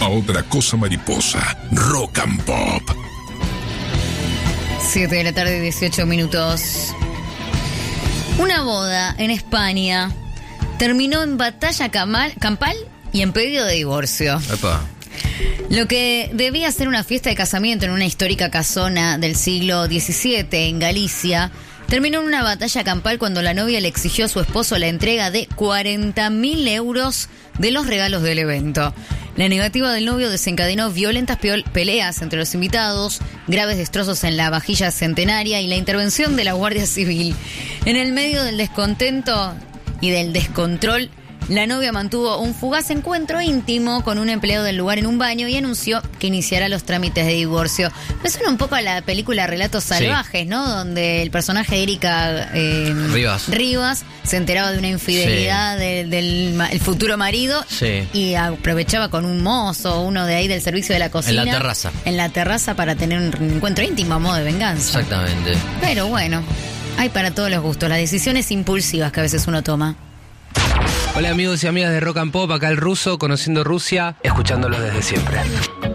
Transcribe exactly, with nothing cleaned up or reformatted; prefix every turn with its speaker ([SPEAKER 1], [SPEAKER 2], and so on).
[SPEAKER 1] a otra cosa mariposa. Rock and Pop.
[SPEAKER 2] siete de la tarde, dieciocho minutos. Una boda en España terminó en batalla camal, campal y en pedido de divorcio.
[SPEAKER 3] Epa.
[SPEAKER 2] Lo que debía ser una fiesta de casamiento en una histórica casona del siglo diecisiete en Galicia, terminó en una batalla campal cuando la novia le exigió a su esposo la entrega de cuarenta mil euros de los regalos del evento. La negativa del novio desencadenó violentas peleas entre los invitados, graves destrozos en la vajilla centenaria y la intervención de la Guardia Civil. En el medio del descontento y del descontrol, la novia mantuvo un fugaz encuentro íntimo con un empleado del lugar en un baño y anunció que iniciará los trámites de divorcio. Me suena un poco a la película Relatos Salvajes, sí, ¿no? Donde el personaje de Erika eh,
[SPEAKER 3] Rivas.
[SPEAKER 2] Rivas se enteraba de una infidelidad sí. de, del el futuro marido
[SPEAKER 3] sí.
[SPEAKER 2] y aprovechaba con un mozo, uno de ahí del servicio de la cocina.
[SPEAKER 3] En la terraza. En
[SPEAKER 2] la terraza para tener un encuentro íntimo a modo de venganza.
[SPEAKER 3] Exactamente.
[SPEAKER 2] Pero bueno, hay para todos los gustos, las decisiones impulsivas que a veces uno toma.
[SPEAKER 4] Hola amigos y amigas de Rock and Pop, acá el Ruso, conociendo Rusia, escuchándolos desde siempre.